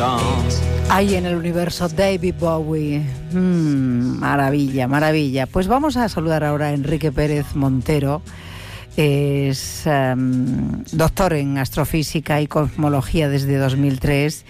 Hay en el universo David Bowie. Maravilla, maravilla. Pues vamos a saludar ahora a Enrique Pérez Montero. Es doctor en astrofísica y cosmología desde 2003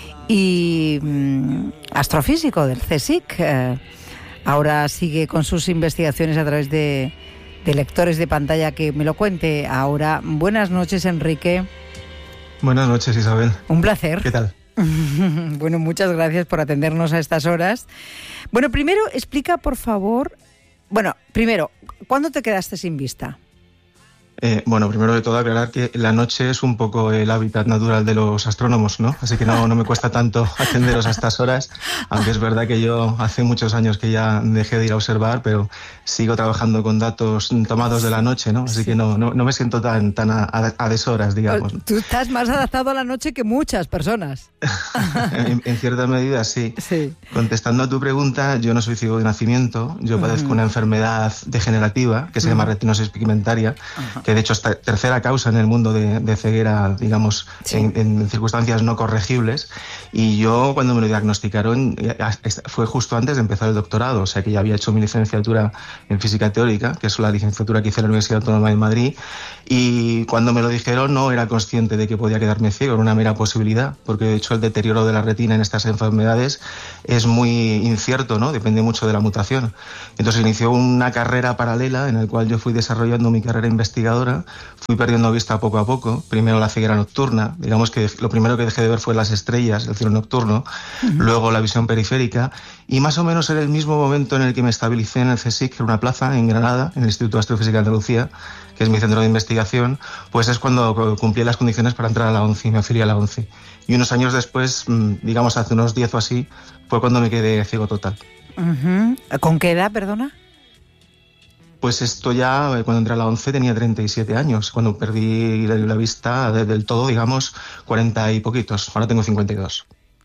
y astrofísico del CSIC. Ahora sigue con sus investigaciones a través de lectores de pantalla. Que me lo cuente ahora. Buenas noches, Enrique. Buenas noches, Isabel. Un placer. ¿Qué tal? Bueno, muchas gracias por atendernos a estas horas. Bueno, primero explica, por favor... Bueno, primero, ¿cuándo te quedaste sin vista? Bueno, primero de todo aclarar que la noche es un poco el hábitat natural de los astrónomos, ¿no? Así que no me cuesta tanto atenderos a estas horas, aunque es verdad que yo hace muchos años que ya dejé de ir a observar, pero sigo trabajando con datos tomados de la noche, ¿no? Así que no me siento tan a deshoras, digamos. Tú estás más adaptado a la noche que muchas personas. en cierta medida, sí. Contestando a tu pregunta, yo no soy ciego de nacimiento, yo padezco una enfermedad degenerativa que se llama retinosis pigmentaria, que de hecho es tercera causa en el mundo de ceguera, digamos, en circunstancias no corregibles. Y yo, cuando me lo diagnosticaron, fue justo antes de empezar el doctorado, o sea que ya había hecho mi licenciatura en física teórica, que es la licenciatura que hice en la Universidad Autónoma de Madrid, y cuando me lo dijeron no era consciente de que podía quedarme ciego, era una mera posibilidad, porque de hecho el deterioro de la retina en estas enfermedades es muy incierto, ¿no? Depende mucho de la mutación. Entonces inició una carrera paralela en la cual yo fui desarrollando mi carrera investigadora. Fui perdiendo vista poco a poco. Primero la ceguera nocturna, digamos que lo primero que dejé de ver fue las estrellas, el cielo nocturno, luego la visión periférica, y más o menos en el mismo momento en el que me estabilicé en el CSIC, en una plaza en Granada, en el Instituto de Astrofísica de Andalucía, que es mi centro de investigación, pues es cuando cumplí las condiciones para entrar a la ONCE y me afilié a la ONCE. Y unos años después, digamos hace unos 10 o así, fue cuando me quedé ciego total. ¿Con qué edad, perdona? Pues esto ya, cuando entré a la ONCE tenía 37 años, cuando perdí la vista del todo, digamos, 40 y poquitos, ahora tengo 52.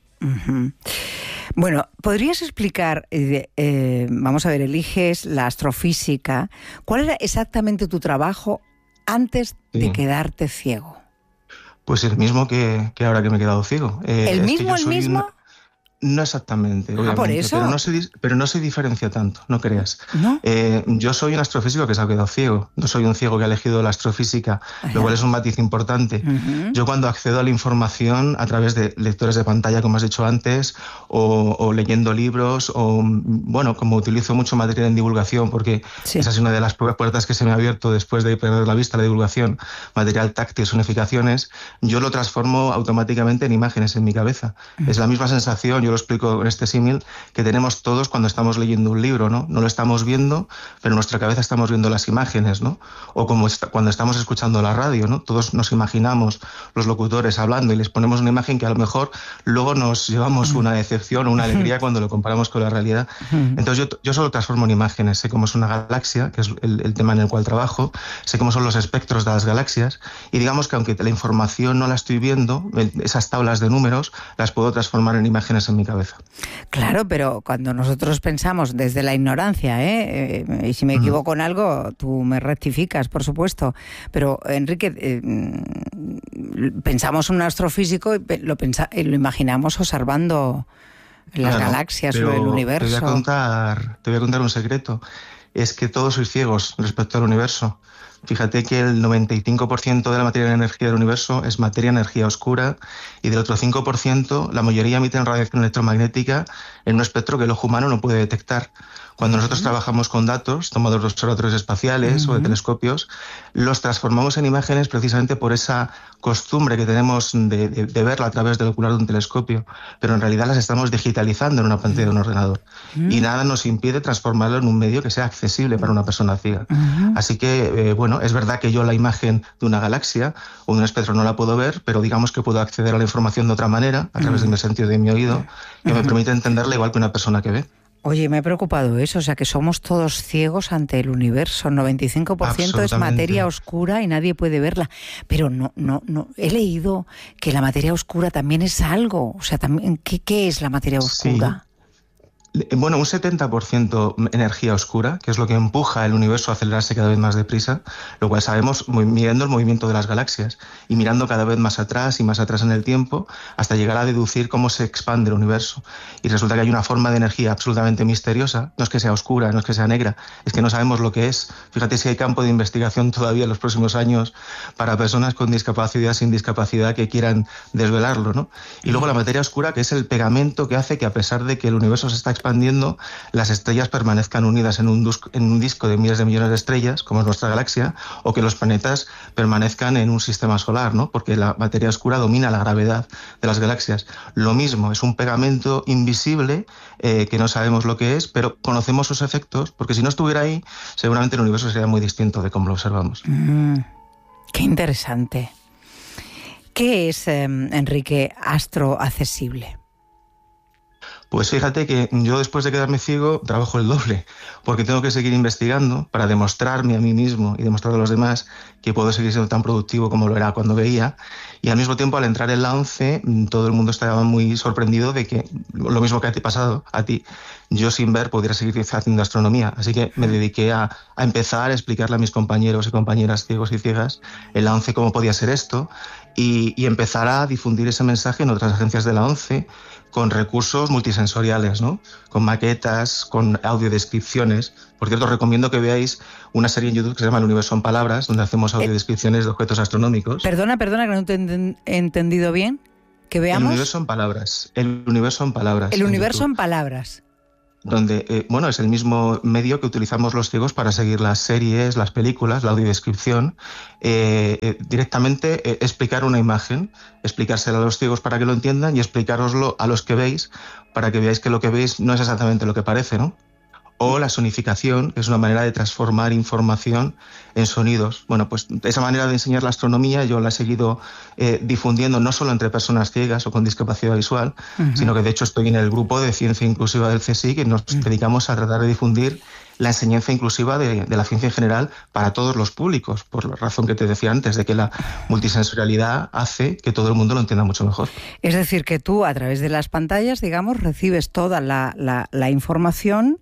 Bueno, ¿podrías explicar, vamos a ver, eliges la astrofísica, cuál era exactamente tu trabajo antes de quedarte ciego? Pues el mismo que ahora que me he quedado ciego. ¿El mismo? No exactamente, obviamente, ¿por eso? Pero no se diferencia tanto, no creas. ¿No? Yo soy un astrofísico que se ha quedado ciego, no soy un ciego que ha elegido la astrofísica, lo cual es un matiz importante. Yo cuando accedo a la información a través de lectores de pantalla, como has dicho antes, o leyendo libros, o bueno, como utilizo mucho material en divulgación, porque esa es una de las puertas que se me ha abierto después de perder la vista, la divulgación, material táctil, sonificaciones, yo lo transformo automáticamente en imágenes en mi cabeza. Es la misma sensación, yo lo explico en este símil, que tenemos todos cuando estamos leyendo un libro, ¿no? No lo estamos viendo, pero en nuestra cabeza estamos viendo las imágenes, ¿no? O como cuando estamos escuchando la radio, ¿no? Todos nos imaginamos los locutores hablando y les ponemos una imagen que a lo mejor luego nos llevamos una decepción o una alegría cuando lo comparamos con la realidad. Entonces yo solo transformo en imágenes, sé cómo es una galaxia, que es el tema en el cual trabajo, sé cómo son los espectros de las galaxias, y digamos que aunque la información no la estoy viendo, esas tablas de números las puedo transformar en imágenes en mi cabeza. Claro, pero cuando nosotros pensamos desde la ignorancia, y si me equivoco en algo, tú me rectificas, por supuesto, pero Enrique, pensamos en un astrofísico y lo imaginamos observando las galaxias o el universo. Te voy a contar un secreto, es que todos sois ciegos respecto al universo. Fíjate que el 95% de la materia y energía del universo es materia energía oscura, y del otro 5% la mayoría emiten radiación electromagnética en un espectro que el ojo humano no puede detectar. Cuando nosotros trabajamos con datos tomados de observatorios espaciales o de telescopios, los transformamos en imágenes precisamente por esa costumbre que tenemos de verla a través del ocular de un telescopio, pero en realidad las estamos digitalizando en una pantalla de un ordenador. Y nada nos impide transformarlo en un medio que sea accesible para una persona ciega. Así que, bueno, es verdad que yo la imagen de una galaxia o de un espectro no la puedo ver, pero digamos que puedo acceder a la información de otra manera, a través de mi sentido de mi oído, que me permite entenderla igual que una persona que ve. Oye, me ha preocupado eso, o sea que somos todos ciegos ante el universo, el 95% es materia oscura y nadie puede verla. Pero no, he leído que la materia oscura también es algo, o sea, también, ¿qué es la materia oscura? Bueno, un 70% energía oscura, que es lo que empuja el universo a acelerarse cada vez más deprisa, lo cual sabemos mirando el movimiento de las galaxias y mirando cada vez más atrás y más atrás en el tiempo hasta llegar a deducir cómo se expande el universo. Y resulta que hay una forma de energía absolutamente misteriosa, no es que sea oscura, no es que sea negra, es que no sabemos lo que es. Fíjate si hay campo de investigación todavía en los próximos años para personas con discapacidad, sin discapacidad, que quieran desvelarlo, ¿no? Y luego la materia oscura, que es el pegamento que hace que, a pesar de que el universo se está expandiendo, las estrellas permanezcan unidas en un disco de miles de millones de estrellas, como es nuestra galaxia, o que los planetas permanezcan en un sistema solar, ¿no? Porque la materia oscura domina la gravedad de las galaxias. Lo mismo, es un pegamento invisible que no sabemos lo que es, pero conocemos sus efectos, porque si no estuviera ahí, seguramente el universo sería muy distinto de cómo lo observamos. Qué interesante. ¿Qué es, Enrique, astroaccesible? Pues fíjate que yo, después de quedarme ciego, trabajo el doble, porque tengo que seguir investigando para demostrarme a mí mismo y demostrar a los demás que puedo seguir siendo tan productivo como lo era cuando veía. Y al mismo tiempo, al entrar en la ONCE, todo el mundo estaba muy sorprendido de que, lo mismo que te ha pasado a ti, yo sin ver pudiera seguir haciendo astronomía. Así que me dediqué a empezar a explicarle a mis compañeros y compañeras ciegos y ciegas en la ONCE cómo podía ser esto y empezar a difundir ese mensaje en otras agencias de la ONCE, con recursos multisensoriales, ¿no? Con maquetas, con audiodescripciones. Por cierto, recomiendo que veáis una serie en YouTube que se llama El Universo en Palabras, donde hacemos audiodescripciones de objetos astronómicos. Perdona, que no te he entendido bien. Que veamos. El Universo en Palabras. El Universo en Palabras. El Universo en Palabras. Donde, es el mismo medio que utilizamos los ciegos para seguir las series, las películas, la audiodescripción, directamente explicar una imagen, explicársela a los ciegos para que lo entiendan y explicároslo a los que veis para que veáis que lo que veis no es exactamente lo que parece, ¿no? O la sonificación, que es una manera de transformar información en sonidos. Bueno, pues esa manera de enseñar la astronomía yo la he seguido difundiendo no solo entre personas ciegas o con discapacidad visual, sino que de hecho estoy en el grupo de Ciencia Inclusiva del CSIC, que nos dedicamos a tratar de difundir la enseñanza inclusiva de la ciencia en general para todos los públicos, por la razón que te decía antes, de que la multisensorialidad hace que todo el mundo lo entienda mucho mejor. Es decir, que tú, a través de las pantallas, digamos, recibes toda la información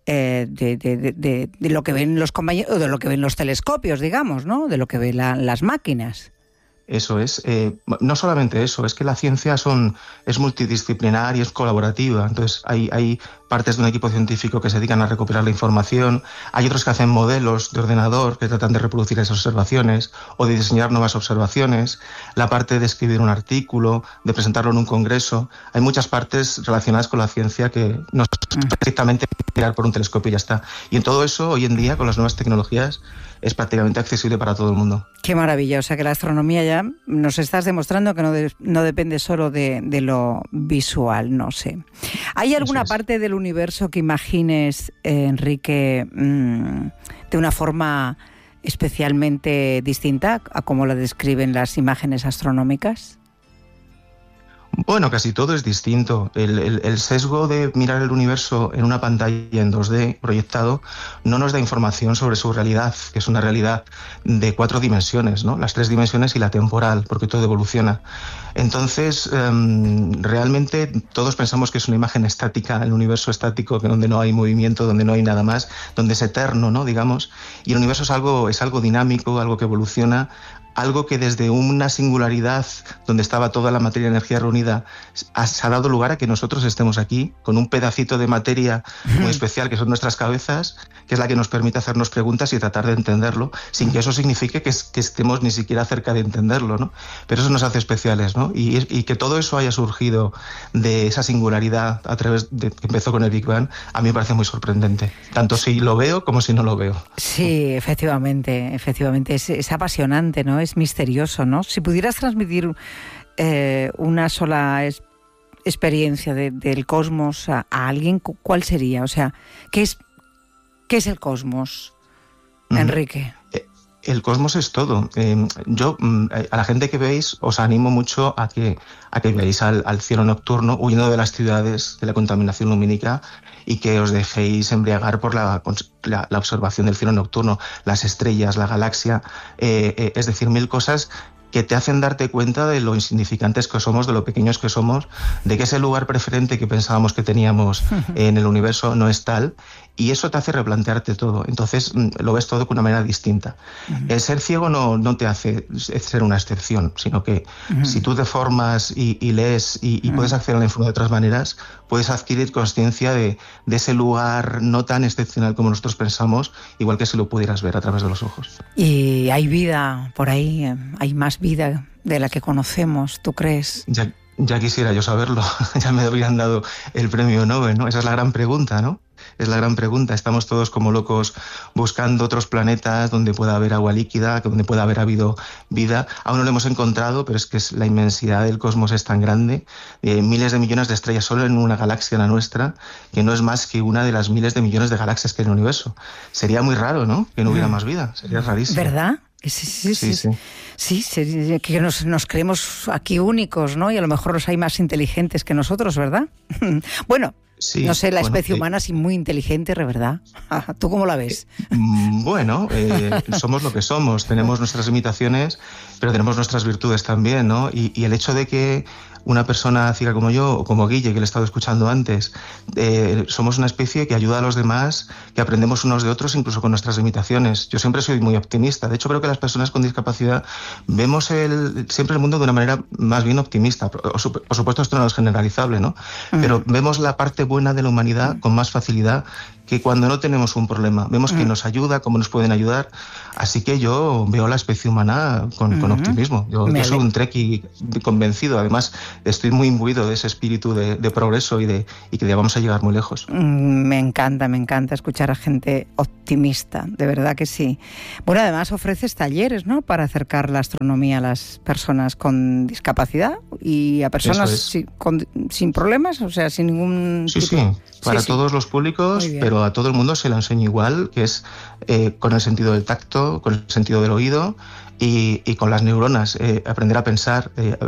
de lo que ven los compañeros, o de lo que ven los telescopios, digamos, ¿no? De lo que ven las máquinas. Eso es. No solamente eso, es que la ciencia es multidisciplinar y es colaborativa. Entonces hay partes de un equipo científico que se dedican a recopilar la información, hay otros que hacen modelos de ordenador que tratan de reproducir esas observaciones o de diseñar nuevas observaciones, la parte de escribir un artículo, de presentarlo en un congreso. Hay muchas partes relacionadas con la ciencia que no es estrictamente mirar por un telescopio y ya está. Y en todo eso, hoy en día, con las nuevas tecnologías, es prácticamente accesible para todo el mundo. Qué maravilla, o sea que la astronomía ya nos estás demostrando que no depende solo de lo visual, no sé. ¿Hay alguna parte del universo que imagines, Enrique, de una forma especialmente distinta a cómo la describen las imágenes astronómicas? Bueno, casi todo es distinto. El sesgo de mirar el universo en una pantalla en 2D proyectado no nos da información sobre su realidad, que es una realidad de 4 dimensiones, ¿no? Las 3 dimensiones y la temporal, porque todo evoluciona. Entonces, realmente todos pensamos que es una imagen estática, el universo estático, donde no hay movimiento, donde no hay nada más, donde es eterno, ¿no? Digamos. Y el universo es algo dinámico, algo que evoluciona, algo que desde una singularidad donde estaba toda la materia y energía reunida se ha dado lugar a que nosotros estemos aquí con un pedacito de materia muy especial que son nuestras cabezas, que es la que nos permite hacernos preguntas y tratar de entenderlo, sin que eso signifique que estemos ni siquiera cerca de entenderlo, ¿no? Pero eso nos hace especiales, ¿no? Y que todo eso haya surgido de esa singularidad a través de que empezó con el Big Bang, a mí me parece muy sorprendente, tanto si lo veo como si no lo veo. Sí, efectivamente, es apasionante, ¿no? Es misterioso, ¿no? Si pudieras transmitir una sola experiencia del cosmos a alguien, ¿cuál sería? O sea, ¿qué es el cosmos, Enrique? El cosmos es todo. Yo, a la gente que veis, os animo mucho a que veáis al cielo nocturno, huyendo de las ciudades, de la contaminación lumínica, y que os dejéis embriagar por la observación del cielo nocturno, las estrellas, la galaxia, es decir, 1000 cosas que te hacen darte cuenta de lo insignificantes que somos, de lo pequeños que somos, de que ese lugar preferente que pensábamos que teníamos en el universo no es tal, y eso te hace replantearte todo. Entonces lo ves todo de una manera distinta. El ser ciego no te hace ser una excepción, sino que si tú te formas y lees y puedes acceder a la información de otras maneras, puedes adquirir conciencia de ese lugar no tan excepcional como nosotros pensamos, igual que si lo pudieras ver a través de los ojos. Y hay vida por ahí, hay más vida de la que conocemos, ¿tú crees? Ya quisiera yo saberlo, ya me habrían dado el premio Nobel, ¿no? Esa es la gran pregunta, ¿no? Es la gran pregunta. Estamos todos como locos buscando otros planetas donde pueda haber agua líquida, donde pueda haber habido vida. Aún no lo hemos encontrado, pero es que la inmensidad del cosmos es tan grande. Miles de millones de estrellas solo en una galaxia, la nuestra, que no es más que una de las miles de millones de galaxias que hay en el universo. Sería muy raro, ¿no? Que no hubiera más vida. Sería rarísimo. ¿Verdad? Sí, que nos creemos aquí únicos, ¿no? Y a lo mejor los hay más inteligentes que nosotros, ¿verdad? Bueno, sí, no sé, la especie humana es muy inteligente, ¿verdad? ¿Tú cómo la ves? Bueno, somos lo que somos, tenemos nuestras limitaciones, pero tenemos nuestras virtudes también, ¿no? Y el hecho de que una persona ciega como yo, o como Guille, que le he estado escuchando antes, somos una especie que ayuda a los demás, que aprendemos unos de otros, incluso con nuestras limitaciones. Yo siempre soy muy optimista. De hecho, creo que las personas con discapacidad vemos siempre el mundo de una manera más bien optimista. Por supuesto, esto no es generalizable, ¿no? Pero vemos la parte buena de la humanidad con más facilidad que cuando no tenemos un problema. Vemos que nos ayuda, cómo nos pueden ayudar. Así que yo veo la especie humana con optimismo. Yo soy un trekkie convencido. Además, estoy muy imbuido de ese espíritu de progreso y que ya vamos a llegar muy lejos. Me encanta escuchar a gente optimista, de verdad que sí. Bueno, además ofreces talleres, ¿no?, para acercar la astronomía a las personas con discapacidad y a personas sin problemas, o sea, sin ningún tipo. Sí, para todos los públicos, pero a todo el mundo se le enseña igual, que es con el sentido del tacto, con el sentido del oído y con las neuronas, aprender a pensar,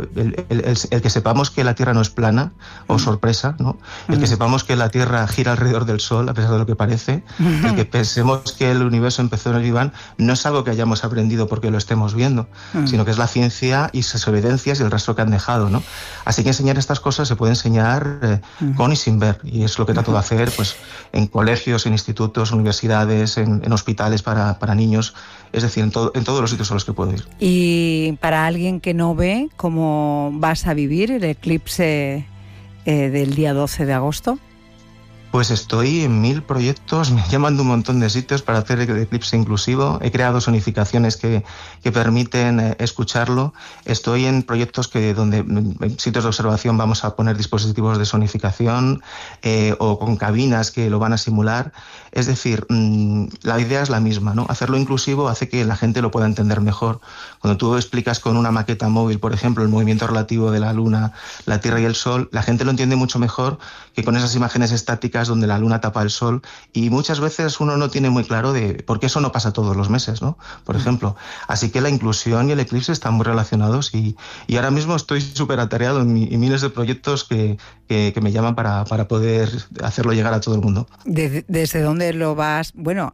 el que sepamos que la Tierra no es plana, o sorpresa, ¿no? El que sepamos que la Tierra gira alrededor del Sol, a pesar de lo que parece, el que pensemos que el universo empezó en el Big Bang, no es algo que hayamos aprendido porque lo estemos viendo, sino que es la ciencia y sus evidencias y el rastro que han dejado, ¿no? Así que enseñar estas cosas se puede enseñar con y sin ver, y es lo que trato de hacer pues en colegios, en institutos, universidades, en hospitales para niños, es decir, en todos los sitios a los que puedo ir. Y para alguien que no ve, ¿cómo vas a vivir el eclipse del día 12 de agosto? Pues estoy en 1000 proyectos, me llaman de un montón de sitios para hacer el eclipse inclusivo. He creado sonificaciones que permiten escucharlo. Estoy en proyectos donde en sitios de observación vamos a poner dispositivos de sonificación o con cabinas que lo van a simular. Es decir, la idea es la misma, ¿no? Hacerlo inclusivo hace que la gente lo pueda entender mejor. Cuando tú explicas con una maqueta móvil, por ejemplo, el movimiento relativo de la Luna, la Tierra y el Sol, la gente lo entiende mucho mejor que con esas imágenes estáticas donde la Luna tapa el Sol, y muchas veces uno no tiene muy claro de por qué eso no pasa todos los meses, ¿no? Por ejemplo. Así que la inclusión y el eclipse están muy relacionados y ahora mismo estoy súper atareado en miles de proyectos que me llaman para poder hacerlo llegar a todo el mundo. ¿Desde dónde lo vas,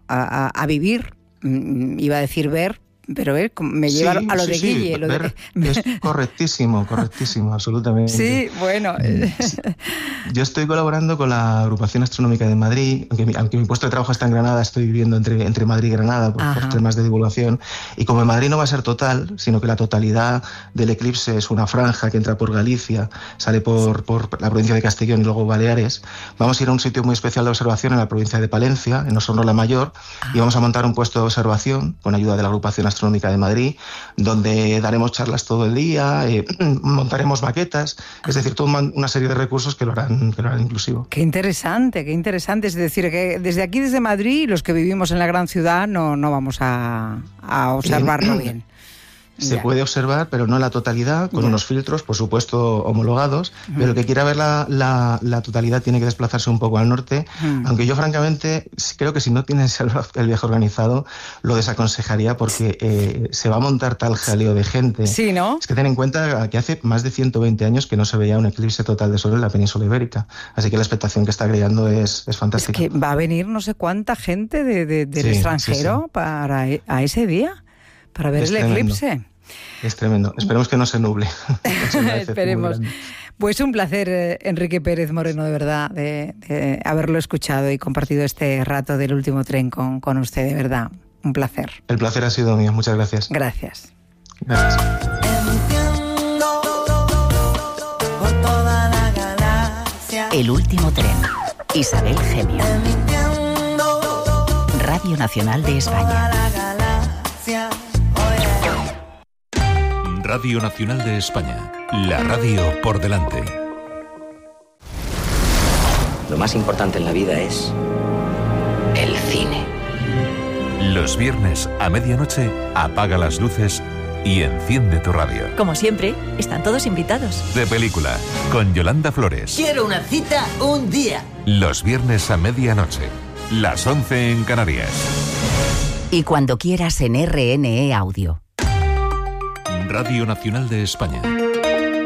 a vivir? Iba a decir ver, pero me lleva a lo de Guille. Es correctísimo, absolutamente. Sí, bueno. Yo estoy colaborando con la Agrupación Astronómica de Madrid, aunque mi puesto de trabajo está en Granada, estoy viviendo entre Madrid y Granada por temas de divulgación. Y como en Madrid no va a ser total, sino que la totalidad del eclipse es una franja que entra por Galicia, sale por la provincia de Castellón y luego Baleares, vamos a ir a un sitio muy especial de observación en la provincia de Palencia, en Osorno la Mayor, y vamos a montar un puesto de observación con ayuda de la Agrupación Astronómica de Madrid, donde daremos charlas todo el día, montaremos maquetas, es decir, toda una serie de recursos que lo harán inclusivo. Qué interesante. Es decir, que desde aquí, desde Madrid, los que vivimos en la gran ciudad no vamos a observarlo bien. Se puede observar, pero no la totalidad, con unos filtros, por supuesto, homologados, pero el que quiera ver la totalidad tiene que desplazarse un poco al norte, aunque yo, francamente, creo que si no tienes el viaje organizado, lo desaconsejaría porque se va a montar tal jaleo de gente. Sí, ¿no? Es que ten en cuenta que hace más de 1120 años que no se veía un eclipse total de sol en la península ibérica, así que la expectación que está creando es fantástica. Es que va a venir no sé cuánta gente del extranjero a ese día, para ver el eclipse. Es tremendo. Esperemos que no se nuble. Esperemos. Pues un placer, Enrique Pérez Moreno, de verdad, de haberlo escuchado y compartido este rato del último tren con usted, de verdad. Un placer. El placer ha sido mío. Muchas gracias. Gracias. Gracias. El último tren. Isabel Gemio. Radio Nacional de España. Radio Nacional de España. La radio por delante. Lo más importante en la vida es el cine. Los viernes a medianoche apaga las luces y enciende tu radio. Como siempre, están todos invitados. De película, con Yolanda Flores. Quiero una cita un día. Los viernes a medianoche, las 11 en Canarias. Y cuando quieras en RNE Audio. Radio Nacional de España.